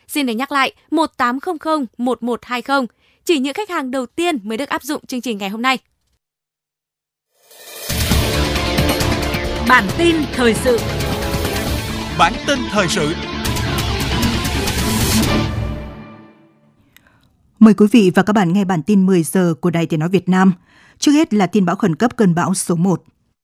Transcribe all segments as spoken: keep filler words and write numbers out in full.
Xin được nhắc lại một tám không không một một hai không. Chỉ những khách hàng đầu tiên mới được áp dụng chương trình ngày hôm nay. Bản tin thời sự. Bản tin thời sự. Mời quý vị và các bạn nghe bản tin mười giờ của Đài Tiếng nói Việt Nam. Trước hết là tin bão khẩn cấp cơn bão số một.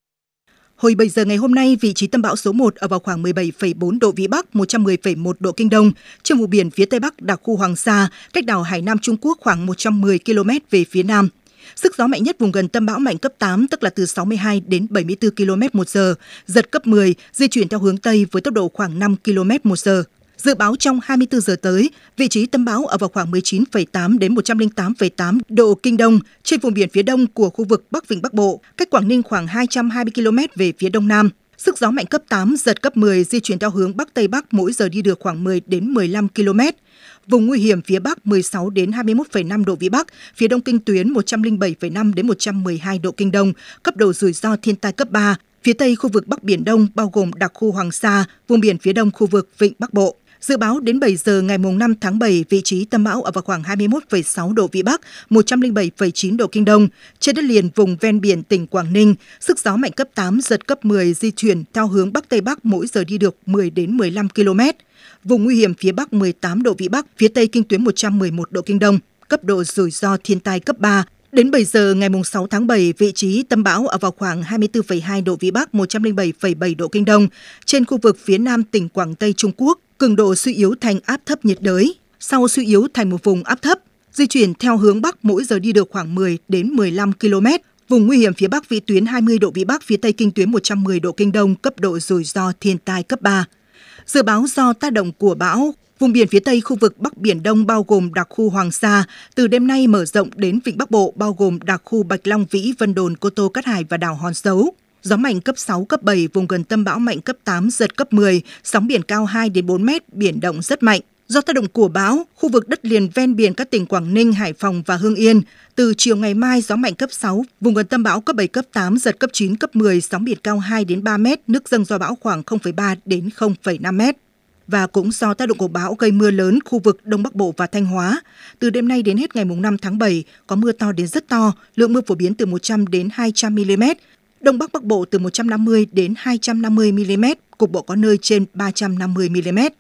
Hồi bảy giờ ngày hôm nay, vị trí tâm bão số một ở vào khoảng mười bảy phẩy bốn độ Vĩ Bắc, một trăm mười phẩy một độ Kinh Đông, trên vùng biển phía Tây Bắc đặc khu Hoàng Sa, cách đảo Hải Nam Trung Quốc khoảng một trăm mười ki lô mét về phía Nam. Sức gió mạnh nhất vùng gần tâm bão mạnh cấp tám, tức là từ sáu mươi hai đến bảy mươi tư ki lô mét một giờ, giật cấp mười, di chuyển theo hướng Tây với tốc độ khoảng năm ki lô mét một giờ. Dự báo trong hai mươi tư giờ tới, vị trí tâm bão ở vào khoảng mười chín phẩy tám đến một trăm lẻ tám phẩy tám độ Kinh Đông, trên vùng biển phía đông của khu vực Bắc Vịnh Bắc Bộ, cách Quảng Ninh khoảng hai trăm hai mươi ki lô mét về phía đông nam. Sức gió mạnh cấp tám, giật cấp mười, di chuyển theo hướng Bắc Tây Bắc, mỗi giờ đi được khoảng mười đến mười lăm ki lô mét. Vùng nguy hiểm phía Bắc mười sáu đến hai mươi mốt phẩy năm độ Vĩ Bắc, phía đông kinh tuyến một trăm lẻ bảy phẩy năm đến một trăm mười hai độ Kinh Đông, cấp độ rủi ro thiên tai cấp ba. Phía Tây khu vực Bắc Biển Đông bao gồm đặc khu Hoàng Sa, vùng biển phía đông khu vực Vịnh Bắc Bộ. Dự báo đến bảy giờ ngày năm tháng bảy, vị trí tâm bão ở vào khoảng hai mươi mốt phẩy sáu độ Vĩ Bắc, một trăm lẻ bảy phẩy chín độ Kinh Đông, trên đất liền vùng ven biển tỉnh Quảng Ninh. Sức gió mạnh cấp tám, giật cấp mười, di chuyển theo hướng Bắc Tây Bắc, mỗi giờ đi được mười đến mười lăm ki lô mét. Vùng nguy hiểm phía Bắc mười tám độ Vĩ Bắc, phía Tây kinh tuyến một trăm mười một độ Kinh Đông, cấp độ rủi ro thiên tai cấp ba. Đến bảy giờ ngày sáu tháng bảy, vị trí tâm bão ở vào khoảng hai mươi tư phẩy hai độ Vĩ Bắc, một trăm lẻ bảy phẩy bảy độ Kinh Đông, trên khu vực phía nam tỉnh Quảng Tây Trung Quốc, cường độ suy yếu thành áp thấp nhiệt đới, sau suy yếu thành một vùng áp thấp, di chuyển theo hướng Bắc, mỗi giờ đi được khoảng mười đến mười lăm ki lô mét. Vùng nguy hiểm phía Bắc vĩ tuyến hai mươi độ Vĩ Bắc, phía Tây kinh tuyến một trăm mười độ Kinh Đông, cấp độ rủi ro thiên tai cấp ba. Dự báo do tác động của bão, vùng biển phía Tây khu vực Bắc Biển Đông bao gồm đặc khu Hoàng Sa, từ đêm nay mở rộng đến Vịnh Bắc Bộ bao gồm đặc khu Bạch Long Vĩ, Vân Đồn, Cô Tô, Cát Hải và đảo Hòn Sấu. Gió mạnh cấp sáu, cấp bảy, vùng gần tâm bão mạnh cấp tám, giật cấp mười, sóng biển cao hai đến bốn mét, biển động rất mạnh. Do tác động của bão, khu vực đất liền ven biển các tỉnh Quảng Ninh, Hải Phòng và Hưng Yên, từ chiều ngày mai gió mạnh cấp sáu, vùng gần tâm bão cấp bảy, cấp tám, giật cấp chín, cấp mười, sóng biển cao hai đến ba mét, nước dâng do bão khoảng không phẩy ba đến không phẩy năm mét. Và cũng do tác động của bão gây mưa lớn khu vực Đông Bắc Bộ và Thanh Hóa, từ đêm nay đến hết ngày năm tháng bảy, có mưa to đến rất to, lượng mưa phổ biến từ một trăm đến hai trăm mi li mét. Đông Bắc Bắc Bộ từ một trăm năm mươi đến hai trăm năm mươi mi li mét, cục bộ có nơi trên ba trăm năm mươi mi li mét.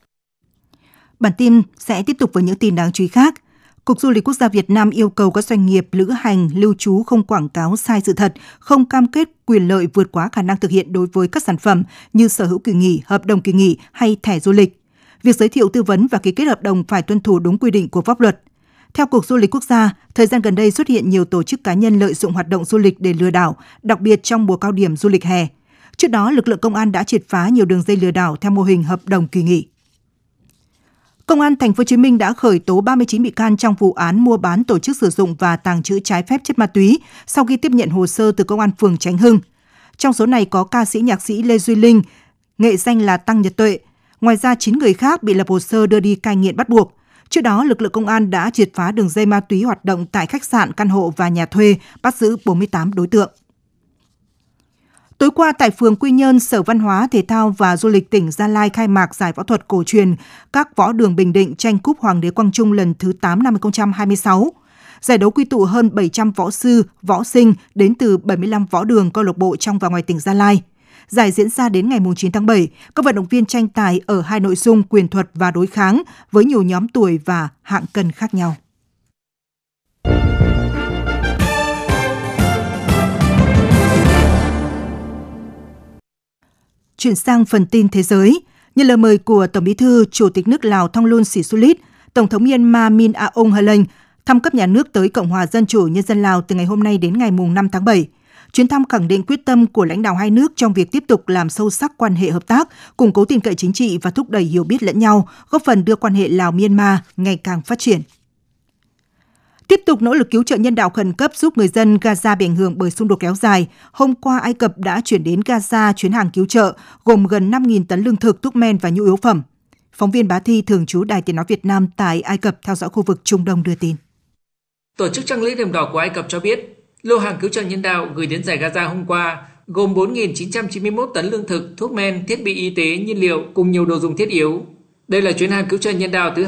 Bản tin sẽ tiếp tục với những tin đáng chú ý khác. Cục Du lịch Quốc gia Việt Nam yêu cầu các doanh nghiệp lữ hành, lưu trú không quảng cáo sai sự thật, không cam kết quyền lợi vượt quá khả năng thực hiện đối với các sản phẩm như sở hữu kỳ nghỉ, hợp đồng kỳ nghỉ hay thẻ du lịch. Việc giới thiệu tư vấn và ký kết hợp đồng phải tuân thủ đúng quy định của pháp luật. Theo Cục Du lịch Quốc gia, thời gian gần đây xuất hiện nhiều tổ chức cá nhân lợi dụng hoạt động du lịch để lừa đảo, đặc biệt trong mùa cao điểm du lịch hè. Trước đó, lực lượng công an đã triệt phá nhiều đường dây lừa đảo theo mô hình hợp đồng kỳ nghỉ. Công an Thành phố Hồ Chí Minh đã khởi tố ba mươi chín bị can trong vụ án mua bán, tổ chức sử dụng và tàng trữ trái phép chất ma túy sau khi tiếp nhận hồ sơ từ Công an phường Chánh Hưng. Trong số này có ca sĩ nhạc sĩ Lê Duy Linh, nghệ danh là Tăng Nhật Tuệ. Ngoài ra, chín người khác bị lập hồ sơ đưa đi cai nghiện bắt buộc. Trước đó, lực lượng công an đã triệt phá đường dây ma túy hoạt động tại khách sạn, căn hộ và nhà thuê, bắt giữ bốn mươi tám đối tượng. Tối qua tại phường Quy Nhơn, Sở Văn hóa, Thể thao và Du lịch tỉnh Gia Lai khai mạc giải võ thuật cổ truyền các võ đường Bình Định tranh cúp Hoàng đế Quang Trung lần thứ tám năm hai không hai sáu. Giải đấu quy tụ hơn bảy trăm võ sư, võ sinh đến từ bảy mươi lăm võ đường câu lạc bộ trong và ngoài tỉnh Gia Lai. Giải diễn ra đến ngày chín tháng bảy, các vận động viên tranh tài ở hai nội dung quyền thuật và đối kháng với nhiều nhóm tuổi và hạng cân khác nhau. Chuyển sang phần tin thế giới, nhận lời mời của Tổng Bí thư, Chủ tịch nước Lào Thongloun Sisoulith, Tổng thống Myanmar Min Aung Hlaing thăm cấp nhà nước tới Cộng hòa Dân chủ Nhân dân Lào từ ngày hôm nay đến ngày năm tháng bảy. Chuyến thăm khẳng định quyết tâm của lãnh đạo hai nước trong việc tiếp tục làm sâu sắc quan hệ hợp tác, củng cố tin cậy chính trị và thúc đẩy hiểu biết lẫn nhau, góp phần đưa quan hệ Lào-Myanmar ngày càng phát triển. Tiếp tục nỗ lực cứu trợ nhân đạo khẩn cấp giúp người dân Gaza bị ảnh hưởng bởi xung đột kéo dài, hôm qua Ai Cập đã chuyển đến Gaza chuyến hàng cứu trợ gồm gần năm nghìn tấn lương thực, thuốc men và nhu yếu phẩm. Phóng viên Bá Thi thường trú Đài Tiếng nói Việt Nam tại Ai Cập theo dõi khu vực Trung Đông đưa tin. Tổ chức Trăng lưỡi liềm đỏ của Ai Cập cho biết, lô hàng cứu trợ nhân đạo gửi đến giải Gaza hôm qua gồm bốn nghìn chín trăm chín mươi mốt tấn lương thực, thuốc men, thiết bị y tế, nhiên liệu cùng nhiều đồ dùng thiết yếu. Đây là chuyến hàng cứu trợ nhân đạo thứ